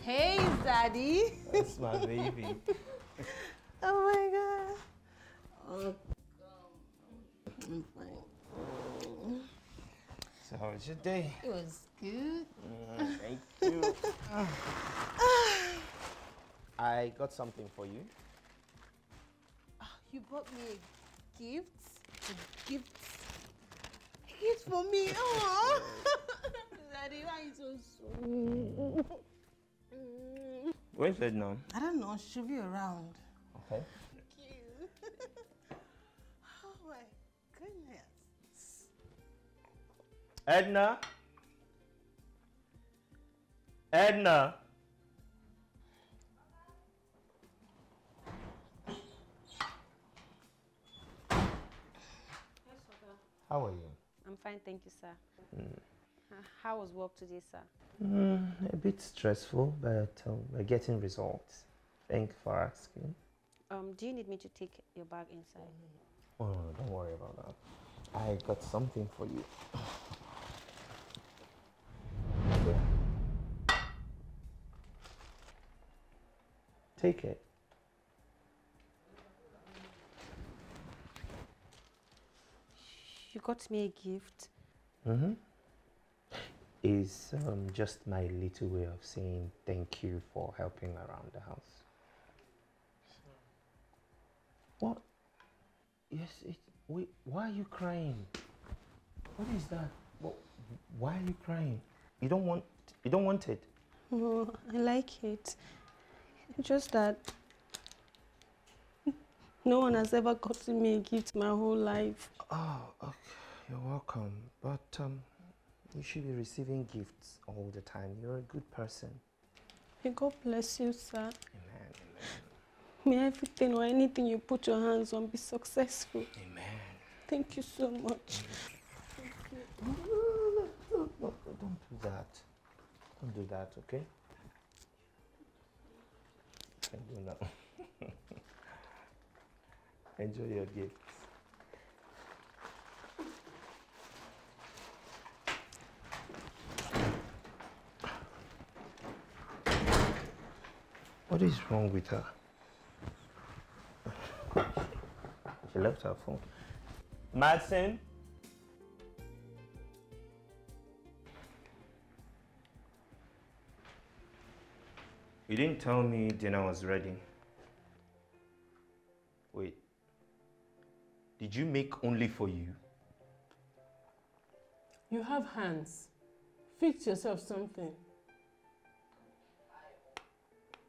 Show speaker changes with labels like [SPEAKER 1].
[SPEAKER 1] Hey, Daddy.
[SPEAKER 2] That's my baby.
[SPEAKER 1] Oh my God. Oh, I'm fine.
[SPEAKER 2] So how was your day?
[SPEAKER 1] It was good.
[SPEAKER 2] Thank you. I got something for you.
[SPEAKER 1] You bought me a gift? A gift? A gift for me? Oh. Daddy, why are you so sweet?
[SPEAKER 2] Where's Edna?
[SPEAKER 1] I don't know. She'll be around.
[SPEAKER 2] Okay.
[SPEAKER 1] Thank you. Oh my goodness.
[SPEAKER 2] Edna? Edna? How are you?
[SPEAKER 3] I'm fine, thank you, sir. How was work today, sir?
[SPEAKER 2] A bit stressful, but we're getting results. Thank you for asking.
[SPEAKER 3] Do you need me to take your bag inside?
[SPEAKER 2] Oh, no, don't worry about that. I got something for you. Take it.
[SPEAKER 3] You got me a gift.
[SPEAKER 2] Is just my little way of saying thank you for helping around the house. What? Yes, wait, why are you crying? What is that? Why are you crying? You don't want it?
[SPEAKER 3] Oh, I like it. Just that no one has ever gotten me a gift my whole life.
[SPEAKER 2] Oh, okay. You're welcome. But you should be receiving gifts all the time. You're a good person.
[SPEAKER 3] May God bless you, sir.
[SPEAKER 2] Amen. Amen.
[SPEAKER 3] May everything or anything you put your hands on be successful.
[SPEAKER 2] Amen.
[SPEAKER 3] Thank you so much.
[SPEAKER 2] No, don't do that. Don't do that, okay? Can't do that. Enjoy your gifts. What is wrong with her? She left her phone. Madsen? You didn't tell me dinner was ready. Wait. Did you make only for you?
[SPEAKER 4] You have hands. Fix yourself something.